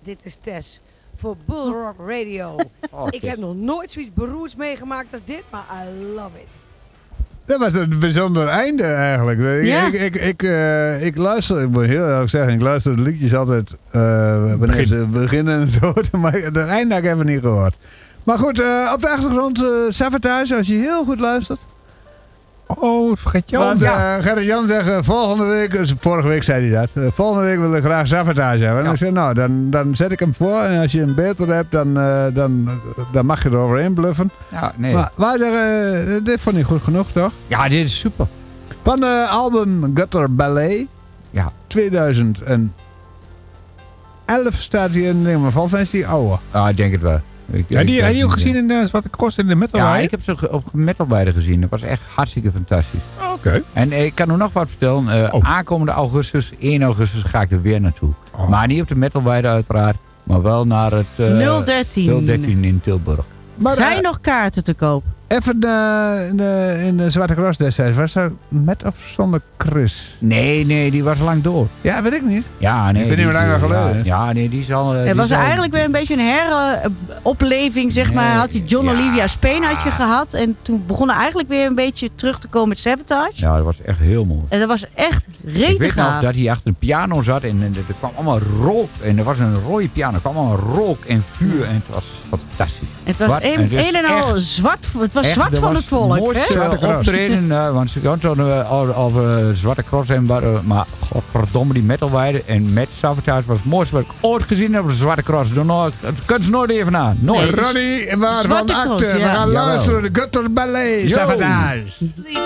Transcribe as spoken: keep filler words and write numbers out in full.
dit is Tess voor Bull Rock Radio. Okay. Ik heb nog nooit zoiets beroerds meegemaakt als dit, maar I love it. Dat was een bijzonder einde eigenlijk. Ja. Ik, ik, ik, uh, ik luister, ik moet heel eerlijk zeggen, ik luister de liedjes altijd uh, wanneer Begin. ze beginnen en zo. Maar het einde heb ik even niet gehoord. Maar goed, uh, op de achtergrond uh, Savatage, als je heel goed luistert. Oh, vergeet je ook. Want Ja. uh, Gerrit-Jan zegt, uh, volgende week, dus vorige week zei hij dat, uh, volgende week wil ik graag Savatage hebben. En Ja. ik zei, nou, dan, dan zet ik hem voor en als je hem beter hebt, dan, uh, dan, dan mag je eroverheen bluffen. Ja, nee. Maar wij zeggen, uh, dit vond ik goed genoeg, toch? Ja, dit is super. Van de album Gutter Ballet. Ja. tweeduizend elf staat hier in de volgens mij is die oude. Ah, ik denk het wel. Ik, Ja, die ik- heb je ook ik- gezien in de Zwarte Cross in de metal. Ja, ik heb ze ge- op metalbeide gezien. Dat was echt hartstikke fantastisch. Oké. Okay. En eh, ik kan u nog wat vertellen. Uh, Oh. Aankomende augustus, één augustus, ga ik er weer naartoe. Oh. Maar niet op de metalweide uiteraard. Maar wel naar het uh, nul dertien. nul dertien in Tilburg. Maar Zijn uh, nog kaarten te koop? even uh, in, de, in de Zwarte Cross destijds. Was dat met of zonder Chris? Nee, nee, die was lang door. Ja, weet ik niet. Ja, nee. Ik ben niet die- meer langer die- geleden. Ja, ja, nee, die zal... uh, Het die was zal- eigenlijk weer een beetje een heropleving, zeg maar. Nee, Had hij John ja. Olivia Spain had je gehad. En toen begon hij eigenlijk weer een beetje terug te komen met Savatage. Ja, dat was echt heel mooi. En dat was echt Ik rete weet nog gaaf. dat hij achter een piano zat en, en er kwam allemaal rook. En er was een rode piano, er kwam allemaal rook en vuur. En het was fantastisch. Het was Wat? een, Het is een en al echt- zwart. Het was Echt, zwart dat van was het volk. Het mooiste hè? Zwarte Cross. optreden, uh, want ze gaan toen uh, al, al uh, Zwarte Cross heen, maar, uh, maar godverdomme die metalweide. En met Savatage was het mooiste wat ik ooit gezien heb op de Zwarte Cross. Doe nooit, het kunt ze nooit even aan. Nooit. Nee. Ronnie, waarvan Zwarte Cross, acte. We ja. gaan Jawel. luisteren. De Gutter Ballet. Yo. Savatage. Sleep